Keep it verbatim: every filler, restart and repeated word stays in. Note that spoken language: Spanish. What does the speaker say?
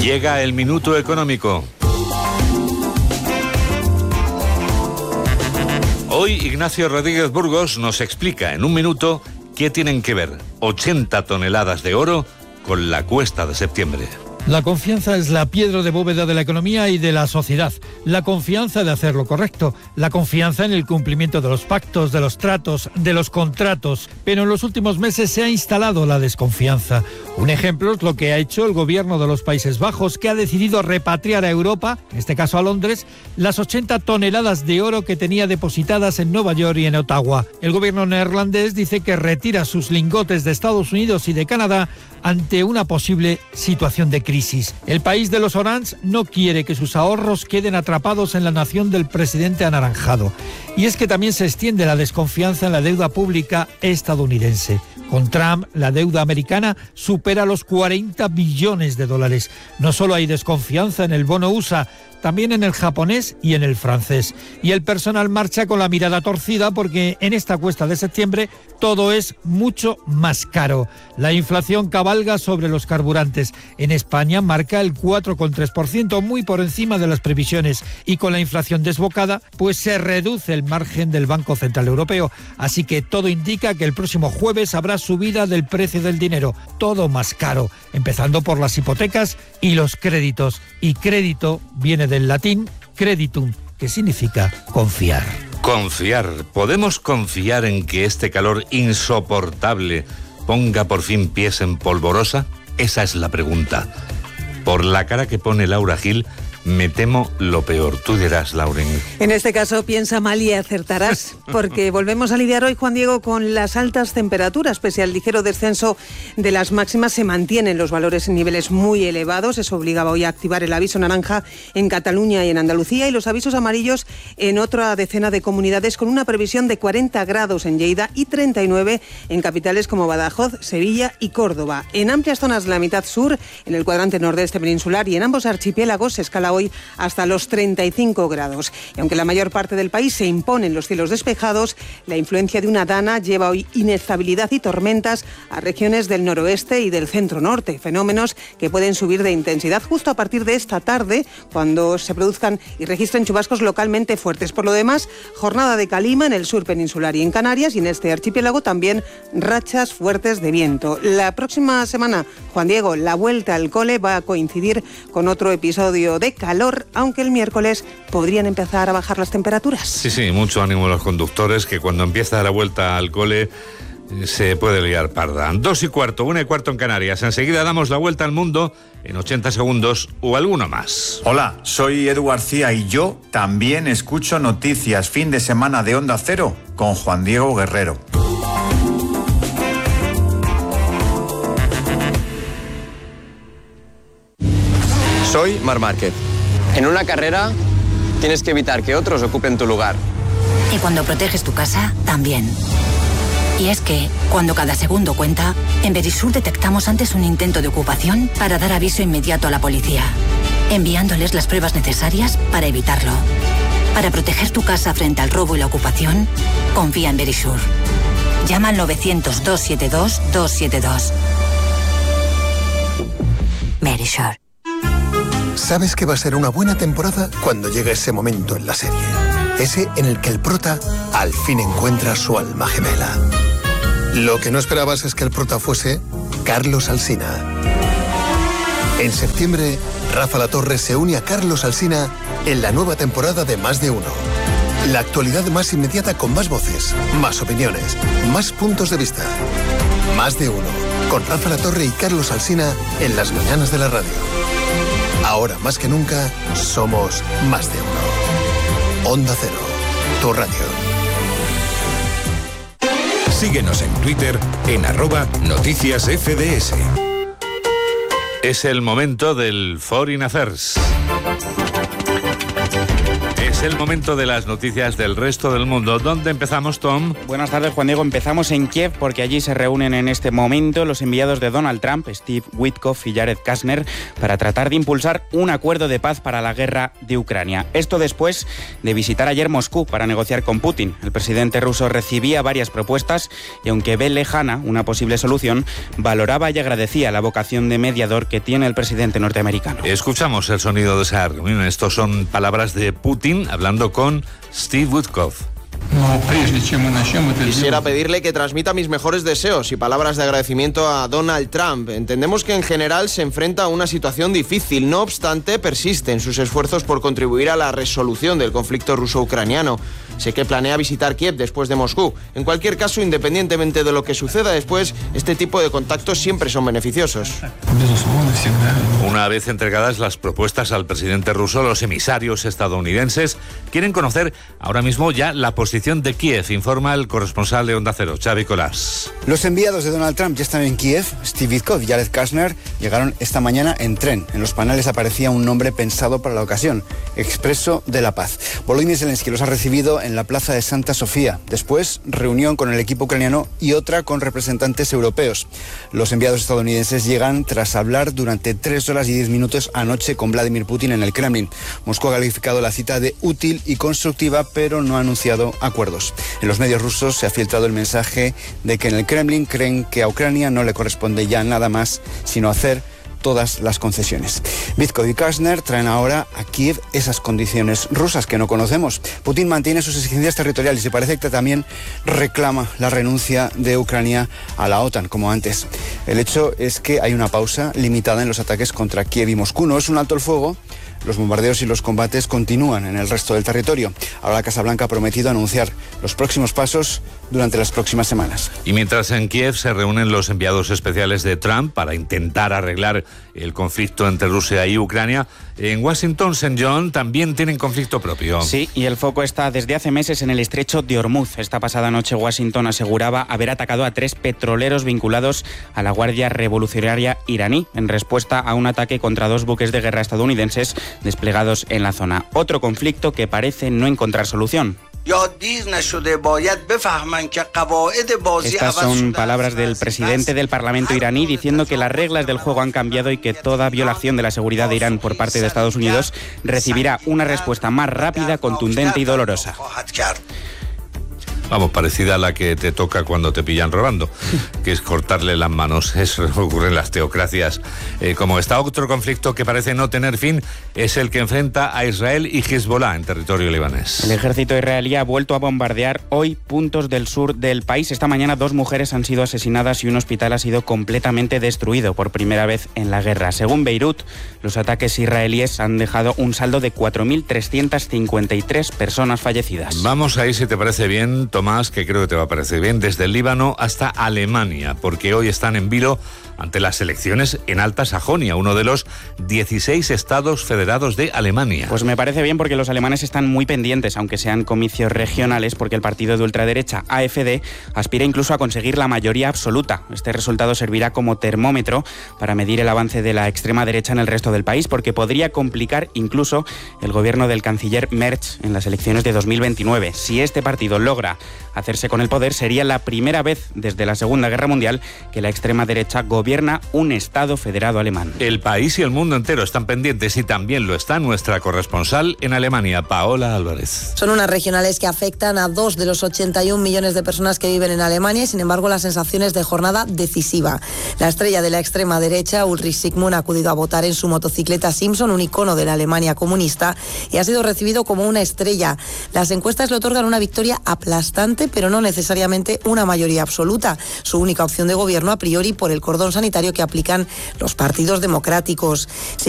Llega el Minuto Económico. Hoy Ignacio Rodríguez Burgos nos explica en un minuto qué tienen que ver ochenta toneladas de oro con la cuesta de septiembre. La confianza es la piedra de bóveda de la economía y de la sociedad. La confianza de hacer lo correcto, la confianza en el cumplimiento de los pactos, de los tratos, de los contratos. Pero en los últimos meses se ha instalado la desconfianza. Un ejemplo es lo que ha hecho el gobierno de los Países Bajos, que ha decidido repatriar a Europa, en este caso a Londres, las ochenta toneladas de oro que tenía depositadas en Nueva York y en Ottawa. El gobierno neerlandés dice que retira sus lingotes de Estados Unidos y de Canadá ante una posible situación de crisis. El país de los Orange no quiere que sus ahorros queden atrapados en la nación del presidente anaranjado. Y es que también se extiende la desconfianza en la deuda pública estadounidense. Con Trump, la deuda americana supera los cuarenta billones de dólares. No solo hay desconfianza en el bono U S A, también en el japonés y en el francés. Y el personal marcha con la mirada torcida porque en esta cuesta de septiembre todo es mucho más caro. La inflación cabalga sobre los carburantes. En España marca el cuatro coma tres por ciento, muy por encima de las previsiones. Y con la inflación desbocada, pues se reduce el margen del Banco Central Europeo. Así que todo indica que el próximo jueves habrá subida del precio del dinero. Todo más caro, empezando por las hipotecas y los créditos. Y crédito viene del latín creditum, que significa confiar. Confiar. ¿Podemos confiar en que este calor insoportable ponga por fin pies en polvorosa? Esa es la pregunta. Por la cara que pone Laura Gil, me temo lo peor. Tú dirás, Lauren. En este caso, piensa mal y acertarás, porque volvemos a lidiar hoy, Juan Diego, con las altas temperaturas. Pese al ligero descenso de las máximas, se mantienen los valores en niveles muy elevados. Eso obligaba hoy a activar el aviso naranja en Cataluña y en Andalucía y los avisos amarillos en otra decena de comunidades, con una previsión de cuarenta grados en Lleida y treinta y nueve en capitales como Badajoz, Sevilla y Córdoba. En amplias zonas de la mitad sur, en el cuadrante nordeste peninsular y en ambos archipiélagos se escala hoy hasta los treinta y cinco grados. Y aunque la mayor parte del país se imponen los cielos despejados, la influencia de una dana lleva hoy inestabilidad y tormentas a regiones del noroeste y del centro-norte, fenómenos que pueden subir de intensidad justo a partir de esta tarde, cuando se produzcan y registren chubascos localmente fuertes. Por lo demás, jornada de calima en el sur peninsular y en Canarias, y en este archipiélago también rachas fuertes de viento. La próxima semana, Juan Diego, la vuelta al cole va a coincidir con otro episodio de calor, aunque el miércoles podrían empezar a bajar las temperaturas. Sí, sí, mucho ánimo a los conductores, que cuando empieza la vuelta al cole se puede liar parda. Dos y cuarto, una y cuarto en Canarias. Enseguida damos la vuelta al mundo en ochenta segundos o alguno más. Hola, soy Edu García y yo también escucho Noticias Fin de Semana de Onda Cero con Juan Diego Guerrero. Soy Marc Márquez. En una carrera tienes que evitar que otros ocupen tu lugar. Y cuando proteges tu casa, también. Y es que, cuando cada segundo cuenta, en Verisur detectamos antes un intento de ocupación para dar aviso inmediato a la policía, enviándoles las pruebas necesarias para evitarlo. Para proteger tu casa frente al robo y la ocupación, confía en Verisur. Llama al novecientos, doscientos setenta y dos, doscientos setenta y dos. Verisur. Sabes que va a ser una buena temporada cuando llegue ese momento en la serie. Ese en el que el prota al fin encuentra su alma gemela. Lo que no esperabas es que el prota fuese Carlos Alsina. En septiembre, Rafa Latorre se une a Carlos Alsina en la nueva temporada de Más de Uno. La actualidad más inmediata con más voces, más opiniones, más puntos de vista. Más de Uno, con Rafa Latorre y Carlos Alsina en las mañanas de la radio. Ahora más que nunca, somos Más de Uno. Onda Cero, tu radio. Síguenos en Twitter en arroba noticias F D S. Es el momento del Foreign Affairs. Es el momento de las noticias del resto del mundo. ¿Dónde empezamos, Tom? Buenas tardes, Juan Diego. Empezamos en Kiev porque allí se reúnen en este momento los enviados de Donald Trump, Steve Witkoff y Jared Kushner, para tratar de impulsar un acuerdo de paz para la guerra de Ucrania. Esto después de visitar ayer Moscú para negociar con Putin. El presidente ruso recibía varias propuestas y, aunque ve lejana una posible solución, valoraba y agradecía la vocación de mediador que tiene el presidente norteamericano. Escuchamos el sonido de esa reunión. Estos son palabras de Putin hablando con Steve Witkoff. Quisiera pedirle que transmita mis mejores deseos y palabras de agradecimiento a Donald Trump. Entendemos que en general se enfrenta a una situación difícil. No obstante, persiste en sus esfuerzos por contribuir a la resolución del conflicto ruso-ucraniano. Sé que planea visitar Kiev después de Moscú. En cualquier caso, independientemente de lo que suceda después, este tipo de contactos siempre son beneficiosos. Una vez entregadas las propuestas al presidente ruso, los emisarios estadounidenses quieren conocer ahora mismo ya la posición de Kiev, informa el corresponsal de Onda Cero, Xavi Colás. Los enviados de Donald Trump ya están en Kiev. Steve Witkoff y Jared Kushner llegaron esta mañana en tren. En los paneles aparecía un nombre pensado para la ocasión: Expreso de la Paz. Volodymyr Zelensky los ha recibido en la plaza de Santa Sofía. Después, reunión con el equipo ucraniano y otra con representantes europeos. Los enviados estadounidenses llegan tras hablar durante tres horas y diez minutos anoche con Vladimir Putin en el Kremlin. Moscú ha calificado la cita de útil y constructiva, pero no ha anunciado acuerdos. En los medios rusos se ha filtrado el mensaje de que en el Kremlin creen que a Ucrania no le corresponde ya nada más sino hacer todas las concesiones. Witkoff y Kushner traen ahora a Kiev esas condiciones rusas que no conocemos. Putin mantiene sus exigencias territoriales y parece que también reclama la renuncia de Ucrania a la OTAN, como antes. El hecho es que hay una pausa limitada en los ataques contra Kiev y Moscú. No es un alto el fuego. Los bombardeos y los combates continúan en el resto del territorio. Ahora la Casa Blanca ha prometido anunciar los próximos pasos durante las próximas semanas. Y mientras en Kiev se reúnen los enviados especiales de Trump para intentar arreglar el conflicto entre Rusia y Ucrania, en Washington, Saint John, también tienen conflicto propio. Sí, y el foco está desde hace meses en el estrecho de Hormuz. Esta pasada noche Washington aseguraba haber atacado a tres petroleros vinculados a la Guardia Revolucionaria iraní en respuesta a un ataque contra dos buques de guerra estadounidenses desplegados en la zona. Otro conflicto que parece no encontrar solución. Estas son palabras del presidente del Parlamento iraní diciendo que las reglas del juego han cambiado y que toda violación de la seguridad de Irán por parte de Estados Unidos recibirá una respuesta más rápida, contundente y dolorosa. Vamos, parecida a la que te toca cuando te pillan robando, que es cortarle las manos. Eso ocurre en las teocracias. Eh, como está otro conflicto que parece no tener fin, es el que enfrenta a Israel y Hezbollah en territorio libanés. El ejército israelí ha vuelto a bombardear hoy puntos del sur del país. Esta mañana dos mujeres han sido asesinadas y un hospital ha sido completamente destruido por primera vez en la guerra. Según Beirut, los ataques israelíes han dejado un saldo de cuatro mil trescientas cincuenta y tres personas fallecidas. Vamos ahí, si te parece bien, Tomás, que creo que te va a parecer bien, desde el Líbano hasta Alemania, porque hoy están en vilo ante las elecciones en Alta Sajonia, uno de los dieciséis estados federados de Alemania. Pues me parece bien porque los alemanes están muy pendientes, aunque sean comicios regionales, porque el partido de ultraderecha A F D aspira incluso a conseguir la mayoría absoluta. Este resultado servirá como termómetro para medir el avance de la extrema derecha en el resto del país, porque podría complicar incluso el gobierno del canciller Merz en las elecciones de dos mil veintinueve. Si este partido logra hacerse con el poder, sería la primera vez desde la Segunda Guerra Mundial que la extrema derecha gobierna un Estado federado alemán. El país y el mundo entero están pendientes y también lo está nuestra corresponsal en Alemania, Paola Álvarez. Son unas regionales que afectan a dos de los ochenta y un millones de personas que viven en Alemania y, sin embargo, la sensación es de jornada decisiva. La estrella de la extrema derecha, Ulrich Sigmund, ha acudido a votar en su motocicleta Simpson, un icono de la Alemania comunista, y ha sido recibido como una estrella. Las encuestas le otorgan una victoria aplastante, pero no necesariamente una mayoría absoluta. Su única opción de gobierno, a priori, por el cordón sanitario que aplican los partidos democráticos.